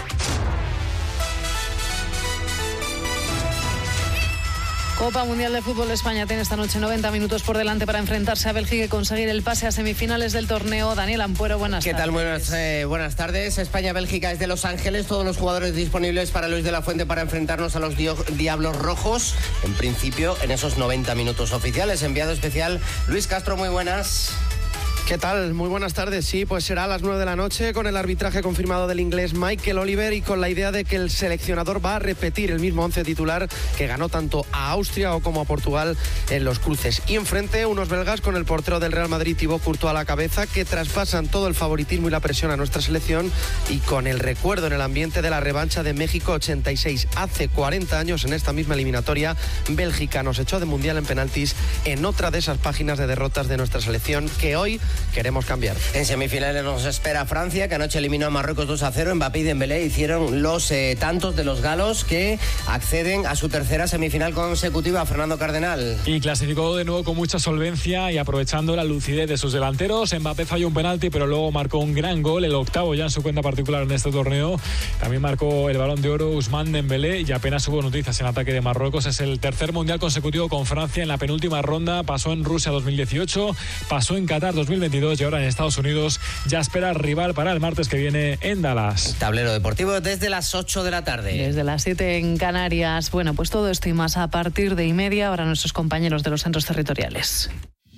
Copa Mundial de Fútbol. España tiene esta noche 90 minutos por delante para enfrentarse a Bélgica y conseguir el pase a semifinales del torneo. Daniel Ampuero, buenas tardes. ¿Qué tal? Buenas tardes. España-Bélgica es de Los Ángeles. Todos los jugadores disponibles para Luis de la Fuente para enfrentarnos a los Diablos Rojos. En principio, en esos 90 minutos oficiales. Enviado especial Luis Castro, muy buenas. ¿Qué tal? Muy buenas tardes. Sí, pues será a las 9 de la noche con el arbitraje confirmado del inglés Michael Oliver y con la idea de que el seleccionador va a repetir el mismo 11 titular que ganó tanto a Austria o como a Portugal en los cruces. Y enfrente unos belgas con el portero del Real Madrid, Thibaut Courtois, a la cabeza, que traspasan todo el favoritismo y la presión a nuestra selección y con el recuerdo en el ambiente de la revancha de México 86. Hace 40 años en esta misma eliminatoria, Bélgica nos echó de mundial en penaltis en otra de esas páginas de derrotas de nuestra selección que hoy queremos cambiar. En semifinales nos espera Francia, que anoche eliminó a Marruecos 2-0. Mbappé y Dembélé hicieron los tantos de los galos que acceden a su tercera semifinal consecutiva. Fernando Cardenal. Y clasificó de nuevo con mucha solvencia y aprovechando la lucidez de sus delanteros. Mbappé falló un penalti, pero luego marcó un gran gol, el octavo ya en su cuenta particular en este torneo. También marcó el Balón de Oro Ousmane Dembélé y apenas hubo noticias en ataque de Marruecos. Es el tercer mundial consecutivo con Francia. En la penúltima ronda pasó en Rusia 2018, pasó en Qatar 2022 y ahora en Estados Unidos ya espera rival para el martes que viene en Dallas. Tablero deportivo desde las 8 de la tarde. Desde las 7 en Canarias. Bueno, pues todo esto y más a partir de 1:30. Ahora nuestros compañeros de los centros territoriales.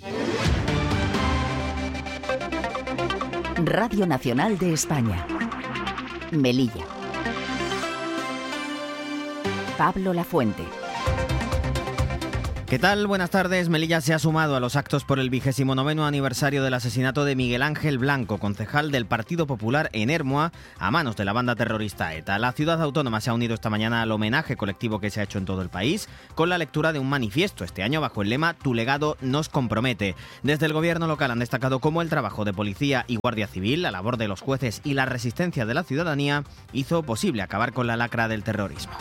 Radio Nacional de España. Melilla. Pablo Lafuente. ¿Qué tal? Buenas tardes. Melilla se ha sumado a los actos por el 29º aniversario del asesinato de Miguel Ángel Blanco, concejal del Partido Popular en Ermua, a manos de la banda terrorista ETA. La ciudad autónoma se ha unido esta mañana al homenaje colectivo que se ha hecho en todo el país, con la lectura de un manifiesto, este año bajo el lema «Tu legado nos compromete». Desde el gobierno local han destacado cómo el trabajo de policía y guardia civil, la labor de los jueces y la resistencia de la ciudadanía hizo posible acabar con la lacra del terrorismo.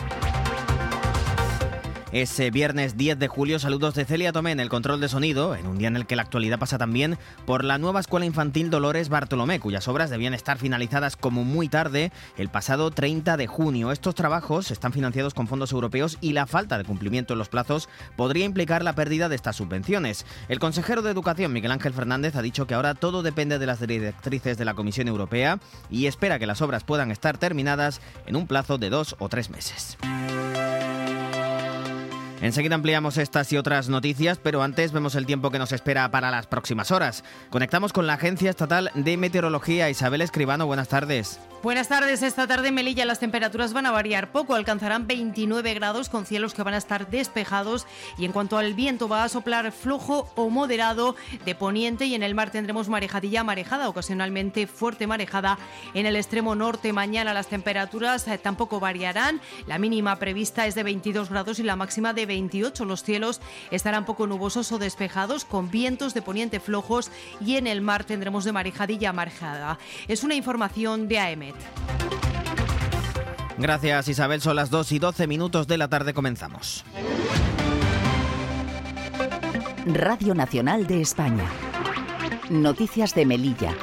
Ese viernes 10 de julio, saludos de Celia Tomé en el control de sonido, en un día en el que la actualidad pasa también por la nueva escuela infantil Dolores Bartolomé, cuyas obras debían estar finalizadas como muy tarde el pasado 30 de junio. Estos trabajos están financiados con fondos europeos y la falta de cumplimiento en los plazos podría implicar la pérdida de estas subvenciones. El consejero de Educación, Miguel Ángel Fernández, ha dicho que ahora todo depende de las directrices de la Comisión Europea y espera que las obras puedan estar terminadas en un plazo de 2 o 3 meses. Enseguida ampliamos estas y otras noticias, pero antes vemos el tiempo que nos espera para las próximas horas. Conectamos con la Agencia Estatal de Meteorología. Isabel Escribano, buenas tardes. Buenas tardes. Esta tarde en Melilla las temperaturas van a variar poco. Alcanzarán 29 grados con cielos que van a estar despejados. Y en cuanto al viento, va a soplar flojo o moderado de poniente. Y en el mar tendremos marejadilla, marejada, ocasionalmente fuerte marejada. En el extremo norte mañana las temperaturas tampoco variarán. La mínima prevista es de 22 grados y la máxima de 28. Los cielos estarán poco nubosos o despejados con vientos de poniente flojos. Y en el mar tendremos de marejadilla, marejada. Es una información de AEMET. Gracias, Isabel. Son las 2:12 de la tarde. Comenzamos. Radio Nacional de España. Noticias de Melilla.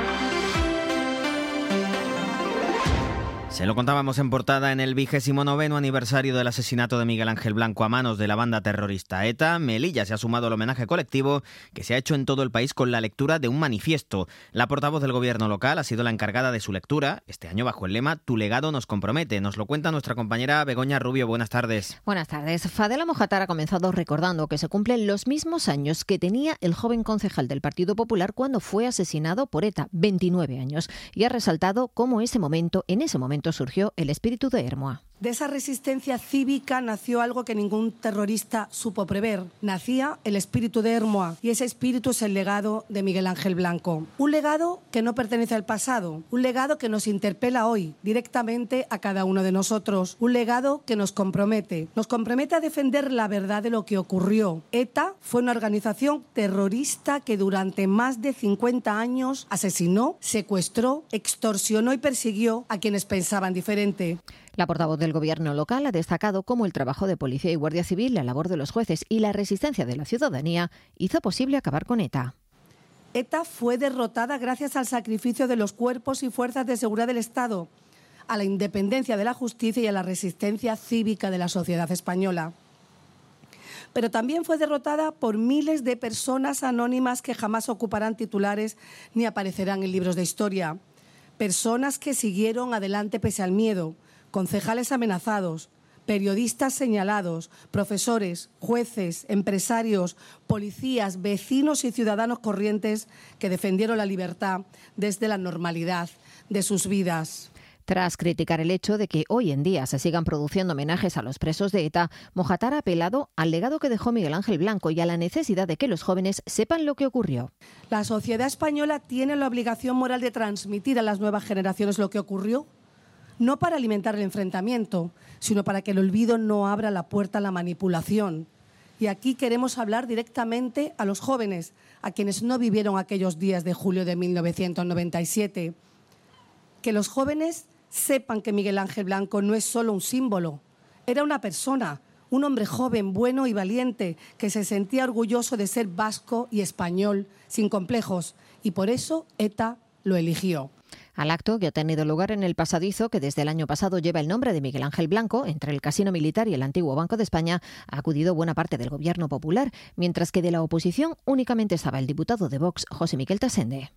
Se lo contábamos en portada. En el 29º aniversario del asesinato de Miguel Ángel Blanco a manos de la banda terrorista ETA, Melilla se ha sumado al homenaje colectivo que se ha hecho en todo el país con la lectura de un manifiesto. La portavoz del gobierno local ha sido la encargada de su lectura, este año bajo el lema «Tu legado nos compromete». Nos lo cuenta nuestra compañera Begoña Rubio. Buenas tardes. Buenas tardes. Fadela Mojatar ha comenzado recordando que se cumplen los mismos años que tenía el joven concejal del Partido Popular cuando fue asesinado por ETA, 29 años, y ha resaltado cómo en ese momento surgió el espíritu de Ermua. De esa resistencia cívica nació algo que ningún terrorista supo prever. Nacía el espíritu de Ermua y ese espíritu es el legado de Miguel Ángel Blanco. Un legado que no pertenece al pasado, un legado que nos interpela hoy directamente a cada uno de nosotros, un legado que nos compromete a defender la verdad de lo que ocurrió. ETA fue una organización terrorista que durante más de 50 años asesinó, secuestró, extorsionó y persiguió a quienes pensaban diferente. La portavoz del gobierno local ha destacado cómo el trabajo de policía y guardia civil, la labor de los jueces y la resistencia de la ciudadanía hizo posible acabar con ETA. ETA fue derrotada gracias al sacrificio de los cuerpos y fuerzas de seguridad del Estado, a la independencia de la justicia y a la resistencia cívica de la sociedad española. Pero también fue derrotada por miles de personas anónimas que jamás ocuparán titulares ni aparecerán en libros de historia. Personas que siguieron adelante pese al miedo. Concejales amenazados, periodistas señalados, profesores, jueces, empresarios, policías, vecinos y ciudadanos corrientes que defendieron la libertad desde la normalidad de sus vidas. Tras criticar el hecho de que hoy en día se sigan produciendo homenajes a los presos de ETA, Mojatar ha apelado al legado que dejó Miguel Ángel Blanco y a la necesidad de que los jóvenes sepan lo que ocurrió. La sociedad española tiene la obligación moral de transmitir a las nuevas generaciones lo que ocurrió, no para alimentar el enfrentamiento, sino para que el olvido no abra la puerta a la manipulación. Y aquí queremos hablar directamente a los jóvenes, a quienes no vivieron aquellos días de julio de 1997. Que los jóvenes sepan que Miguel Ángel Blanco no es solo un símbolo, era una persona, un hombre joven, bueno y valiente, que se sentía orgulloso de ser vasco y español, sin complejos, y por eso ETA lo eligió. Al acto, que ha tenido lugar en el pasadizo que desde el año pasado lleva el nombre de Miguel Ángel Blanco, entre el Casino Militar y el antiguo Banco de España, ha acudido buena parte del Gobierno popular, mientras que de la oposición únicamente estaba el diputado de Vox, José Miquel Tasende.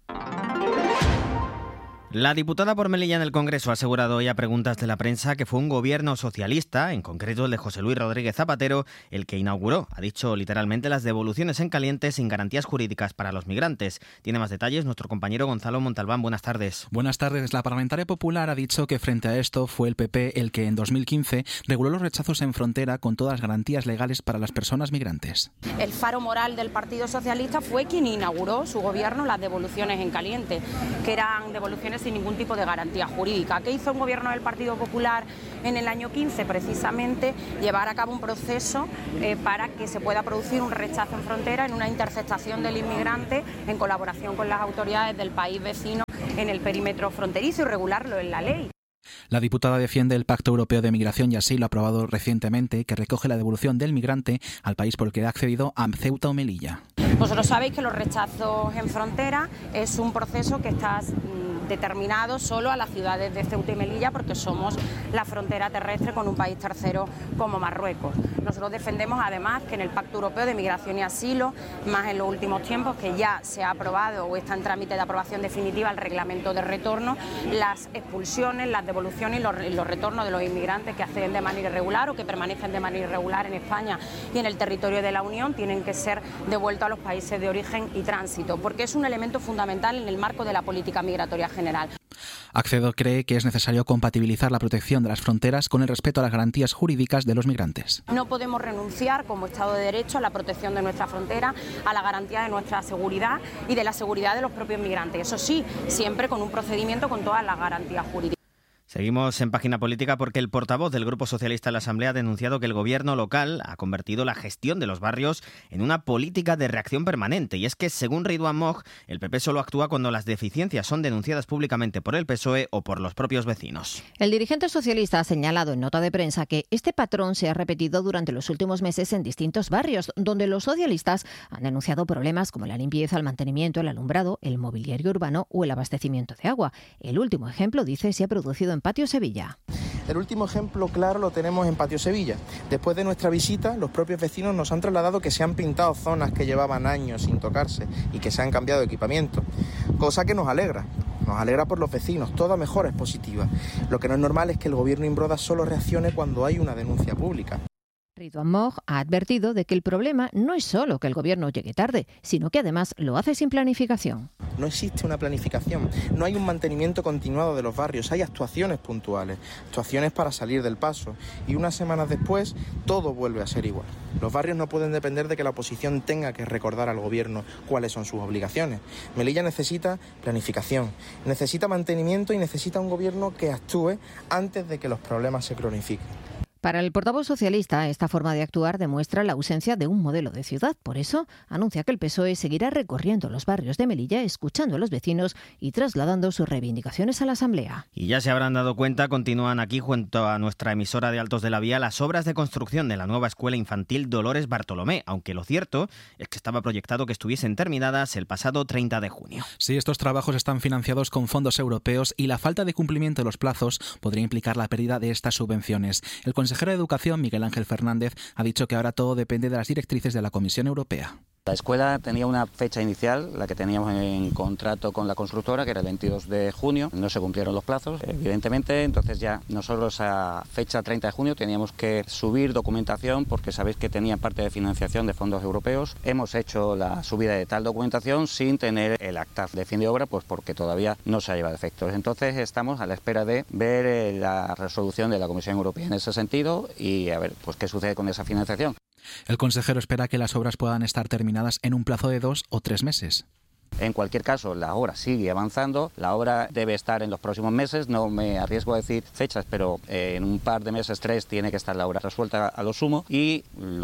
La diputada por Melilla en el Congreso ha asegurado hoy a preguntas de la prensa que fue un gobierno socialista, en concreto el de José Luis Rodríguez Zapatero, el que inauguró, ha dicho literalmente, las devoluciones en caliente sin garantías jurídicas para los migrantes. Tiene más detalles nuestro compañero Gonzalo Montalbán. Buenas tardes. Buenas tardes. La parlamentaria popular ha dicho que frente a esto fue el PP el que en 2015 reguló los rechazos en frontera con todas las garantías legales para las personas migrantes. El faro moral del Partido Socialista fue quien inauguró su gobierno las devoluciones en caliente, que eran devoluciones sin ningún tipo de garantía jurídica. ¿Qué hizo un gobierno del Partido Popular en el año 15? Precisamente llevar a cabo un proceso para que se pueda producir un rechazo en frontera, en una interceptación del inmigrante en colaboración con las autoridades del país vecino en el perímetro fronterizo y regularlo en la ley. La diputada defiende el Pacto Europeo de Migración y Asilo aprobado recientemente, que recoge la devolución del migrante al país por el que ha accedido a Ceuta o Melilla. Vosotros sabéis que los rechazos en frontera es un proceso que está determinado solo a las ciudades de Ceuta y Melilla porque somos la frontera terrestre con un país tercero como Marruecos. Nosotros defendemos además que en el Pacto Europeo de Migración y Asilo, más en los últimos tiempos que ya se ha aprobado o está en trámite de aprobación definitiva el reglamento de retorno, las expulsiones, las devoluciones y los retornos de los inmigrantes que acceden de manera irregular o que permanecen de manera irregular en España y en el territorio de la Unión tienen que ser devueltos a los países de origen y tránsito, porque es un elemento fundamental en el marco de la política migratoria general. Accedo cree que es necesario compatibilizar la protección de las fronteras con el respeto a las garantías jurídicas de los migrantes. No podemos renunciar como Estado de Derecho a la protección de nuestra frontera, a la garantía de nuestra seguridad y de la seguridad de los propios migrantes. Eso sí, siempre con un procedimiento con todas las garantías jurídicas. Seguimos en página política porque el portavoz del Grupo Socialista en la Asamblea ha denunciado que el gobierno local ha convertido la gestión de los barrios en una política de reacción permanente. Y es que, según Ridwan Moch, el PP solo actúa cuando las deficiencias son denunciadas públicamente por el PSOE o por los propios vecinos. El dirigente socialista ha señalado en nota de prensa que este patrón se ha repetido durante los últimos meses en distintos barrios, donde los socialistas han denunciado problemas como la limpieza, el mantenimiento, el alumbrado, el mobiliario urbano o el abastecimiento de agua. El último ejemplo, dice, se ha producido en Patio Sevilla. El último ejemplo claro lo tenemos en Patio Sevilla. Después de nuestra visita, los propios vecinos nos han trasladado que se han pintado zonas que llevaban años sin tocarse y que se han cambiado de equipamiento, cosa que nos alegra. Nos alegra por los vecinos, toda mejora es positiva. Lo que no es normal es que el gobierno Imbroda solo reaccione cuando hay una denuncia pública. Ridwan Moch ha advertido de que el problema no es solo que el gobierno llegue tarde, sino que además lo hace sin planificación. No existe una planificación, no hay un mantenimiento continuado de los barrios, hay actuaciones puntuales, actuaciones para salir del paso y unas semanas después todo vuelve a ser igual. Los barrios no pueden depender de que la oposición tenga que recordar al gobierno cuáles son sus obligaciones. Melilla necesita planificación, necesita mantenimiento y necesita un gobierno que actúe antes de que los problemas se cronifiquen. Para el portavoz socialista, esta forma de actuar demuestra la ausencia de un modelo de ciudad. Por eso, anuncia que el PSOE seguirá recorriendo los barrios de Melilla, escuchando a los vecinos y trasladando sus reivindicaciones a la Asamblea. Y ya se habrán dado cuenta, continúan aquí junto a nuestra emisora de Altos de la Vía las obras de construcción de la nueva escuela infantil Dolores Bartolomé, aunque lo cierto es que estaba proyectado que estuviesen terminadas el pasado 30 de junio. Sí, estos trabajos están financiados con fondos europeos y la falta de cumplimiento de los plazos podría implicar la pérdida de estas subvenciones. El consejero de Educación, Miguel Ángel Fernández, ha dicho que ahora todo depende de las directrices de la Comisión Europea. La escuela tenía una fecha inicial, la que teníamos en contrato con la constructora, que era el 22 de junio. No se cumplieron los plazos, evidentemente, entonces ya nosotros a fecha 30 de junio teníamos que subir documentación porque sabéis que tenía parte de financiación de fondos europeos. Hemos hecho la subida de tal documentación sin tener el acta de fin de obra, pues porque todavía no se ha llevado a efectos. Entonces estamos a la espera de ver la resolución de la Comisión Europea en ese sentido y a ver pues qué sucede con esa financiación. El consejero espera que las obras puedan estar terminadas en un plazo de 2 o 3 meses. En cualquier caso, la obra sigue avanzando, la obra debe estar en los próximos meses, no me arriesgo a decir fechas, pero en un par de meses, 3, tiene que estar la obra resuelta a lo sumo y lo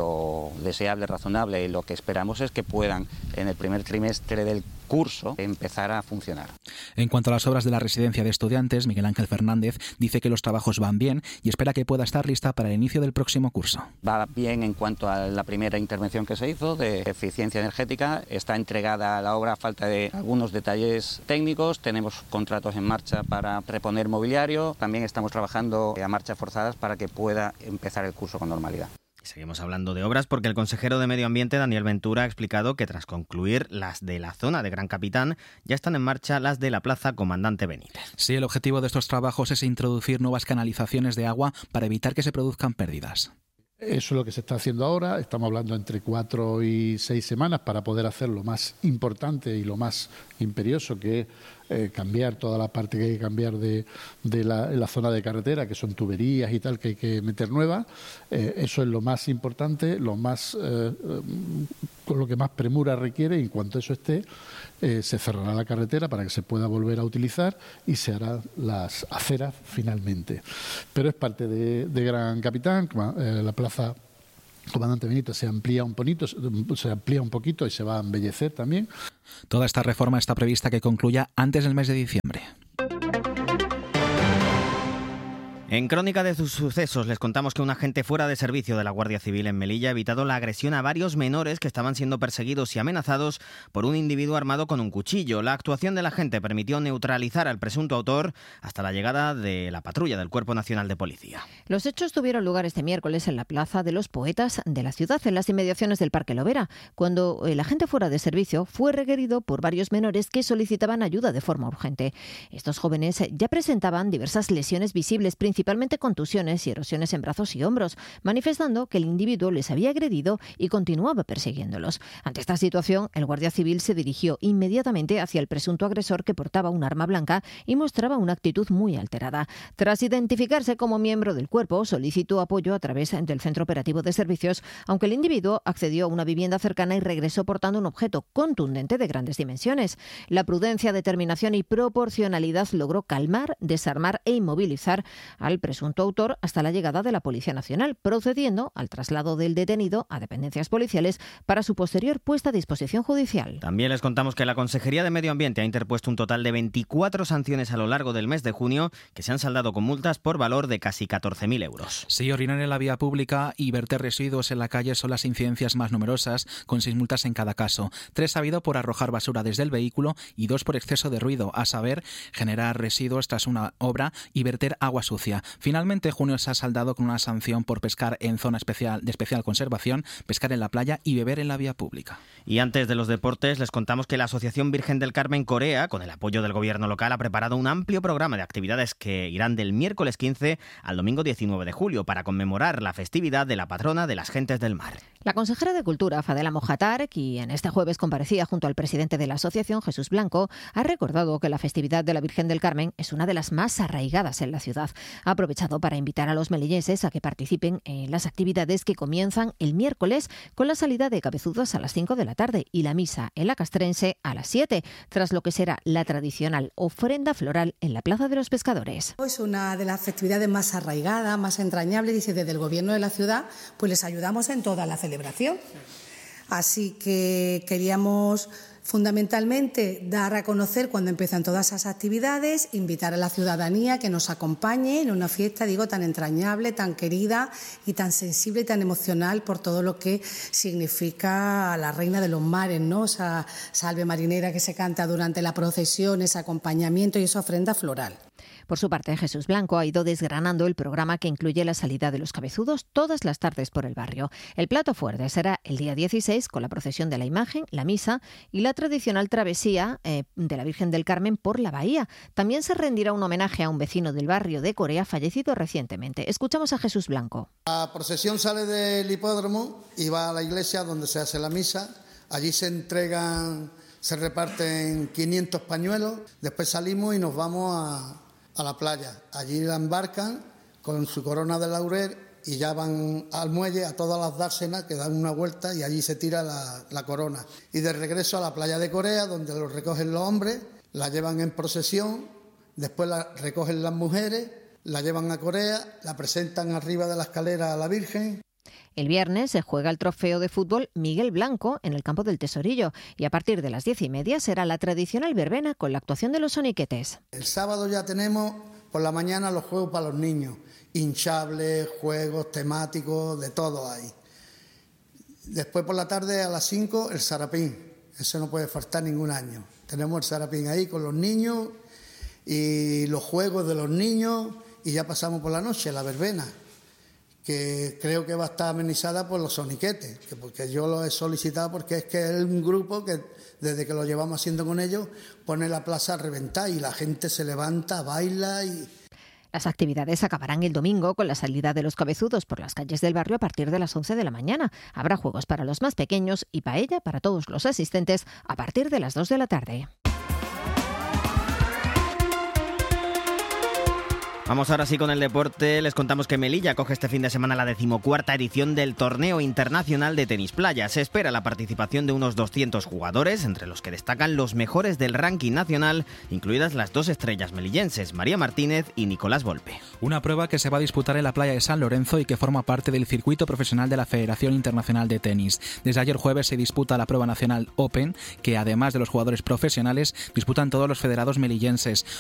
lo deseable, razonable y lo que esperamos es que puedan en el primer trimestre del curso empezar a funcionar. En cuanto a las obras de la residencia de estudiantes, Miguel Ángel Fernández dice que los trabajos van bien y espera que pueda estar lista para el inicio del próximo curso. Va bien en cuanto a la primera intervención que se hizo de eficiencia energética. Está entregada la obra a falta de algunos detalles técnicos. Tenemos contratos en marcha para reponer mobiliario. También estamos trabajando a marchas forzadas para que pueda empezar el curso con normalidad. Seguimos hablando de obras porque el consejero de Medio Ambiente, Daniel Ventura, ha explicado que tras concluir las de la zona de Gran Capitán, ya están en marcha las de la Plaza Comandante Benítez. Sí, el objetivo de estos trabajos es introducir nuevas canalizaciones de agua para evitar que se produzcan pérdidas. Eso es lo que se está haciendo ahora. Estamos hablando entre 4 y 6 semanas para poder hacer lo más importante y lo más imperioso, que es cambiar toda la parte que hay que cambiar de la zona de carretera, que son tuberías y tal, que hay que meter nuevas. Eso es lo más importante, con lo que más premura requiere. Y en cuanto eso esté, se cerrará la carretera para que se pueda volver a utilizar y se harán las aceras finalmente. Pero es parte de Gran Capitán. La Plaza Comandante Benito se amplía un poquito y se va a embellecer también. Toda esta reforma está prevista que concluya antes del mes de diciembre. En Crónica de sus sucesos les contamos que un agente fuera de servicio de la Guardia Civil en Melilla ha evitado la agresión a varios menores que estaban siendo perseguidos y amenazados por un individuo armado con un cuchillo. La actuación del agente permitió neutralizar al presunto autor hasta la llegada de la patrulla del Cuerpo Nacional de Policía. Los hechos tuvieron lugar este miércoles en la Plaza de los Poetas de la ciudad, en las inmediaciones del Parque Lovera, cuando el agente fuera de servicio fue requerido por varios menores que solicitaban ayuda de forma urgente. Estos jóvenes ya presentaban diversas lesiones visibles, principalmente contusiones y erosiones en brazos y hombros, manifestando que el individuo les había agredido y continuaba persiguiéndolos. Ante esta situación, el guardia civil se dirigió inmediatamente hacia el presunto agresor, que portaba un arma blanca y mostraba una actitud muy alterada. Tras identificarse como miembro del cuerpo, solicitó apoyo a través del Centro Operativo de Servicios, aunque el individuo accedió a una vivienda cercana y regresó portando un objeto contundente de grandes dimensiones. La prudencia, determinación y proporcionalidad logró calmar, desarmar e inmovilizar al presunto autor hasta la llegada de la Policía Nacional, procediendo al traslado del detenido a dependencias policiales para su posterior puesta a disposición judicial. También les contamos que la Consejería de Medio Ambiente ha interpuesto un total de 24 sanciones a lo largo del mes de junio, que se han saldado con multas por valor de casi 14.000 euros. Sí, orinar en la vía pública y verter residuos en la calle son las incidencias más numerosas, con 6 multas en cada caso. 3 ha habido por arrojar basura desde el vehículo y 2 por exceso de ruido, a saber, generar residuos tras una obra y verter agua sucia. Finalmente, junio se ha saldado con una sanción por pescar en zona de especial conservación, pescar en la playa y beber en la vía pública. Y antes de los deportes, les contamos que la Asociación Virgen del Carmen Corea, con el apoyo del gobierno local, ha preparado un amplio programa de actividades que irán del miércoles 15 al domingo 19 de julio para conmemorar la festividad de la patrona de las gentes del mar. La consejera de Cultura, Fadela Mojatar, quien este jueves comparecía junto al presidente de la asociación, Jesús Blanco, ha recordado que la festividad de la Virgen del Carmen es una de las más arraigadas en la ciudad. Ha aprovechado para invitar a los melillenses a que participen en las actividades que comienzan el miércoles con la salida de cabezudos a las 5 de la tarde y la misa en la Castrense a las 7, tras lo que será la tradicional ofrenda floral en la Plaza de los Pescadores. Es una de las festividades más arraigadas, más entrañables, y desde el gobierno de la ciudad pues les ayudamos en toda la celebración. Así que queríamos fundamentalmente dar a conocer cuando empiezan todas esas actividades, invitar a la ciudadanía que nos acompañe en una fiesta, tan entrañable, tan querida y tan sensible y tan emocional por todo lo que significa la reina de los mares, ¿no? Esa salve marinera que se canta durante la procesión, ese acompañamiento y esa ofrenda floral. Por su parte, Jesús Blanco ha ido desgranando el programa que incluye la salida de los cabezudos todas las tardes por el barrio. El plato fuerte será el día 16 con la procesión de la imagen, la misa y la tradicional travesía de la Virgen del Carmen por la bahía. También se rendirá un homenaje a un vecino del barrio de Corea fallecido recientemente. Escuchamos a Jesús Blanco. La procesión sale del hipódromo y va a la iglesia donde se hace la misa. Allí se reparten 500 pañuelos. Después salimos y nos vamos a la playa. Allí la embarcan con su corona de laurel y ya van al muelle a todas las dársenas, que dan una vuelta y allí se tira la corona. Y de regreso a la playa de Corea, donde lo recogen los hombres, la llevan en procesión, después la recogen las mujeres, la llevan a Corea, la presentan arriba de la escalera a la Virgen El viernes se juega el trofeo de fútbol Miguel Blanco en el campo del Tesorillo y a partir de las 10:30 será la tradicional verbena con la actuación de los soniquetes. El sábado ya tenemos por la mañana los juegos para los niños, hinchables, juegos temáticos, de todo hay. Después por la tarde a las 5 el sarapín, eso no puede faltar ningún año. Tenemos el sarapín ahí con los niños y los juegos de los niños y ya pasamos por la noche la verbena, que creo que va a estar amenizada por los soniquetes, porque yo lo he solicitado porque es que es un grupo que desde que lo llevamos haciendo con ellos pone la plaza a reventar y la gente se levanta, baila y... Las actividades acabarán el domingo con la salida de los cabezudos por las calles del barrio a partir de las 11 de la mañana. Habrá juegos para los más pequeños y paella para todos los asistentes a partir de las 2 de la tarde. Vamos ahora sí con el deporte. Les contamos que Melilla coge este fin de semana la 14ª edición del Torneo Internacional de Tenis Playa. Se espera la participación de unos 200 jugadores, entre los que destacan los mejores del ranking nacional, incluidas las 2 estrellas melillenses, María Martínez y Nicolás Volpe. Una prueba que se va a disputar en la playa de San Lorenzo y que forma parte del circuito profesional de la Federación Internacional de Tenis. Desde ayer jueves se disputa la prueba nacional Open, que además de los jugadores profesionales, disputan todos los federados melillenses.